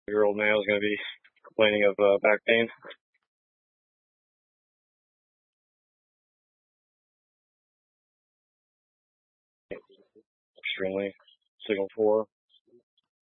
Year-old male is going to be complaining of back pain. Extremely. Signal 4.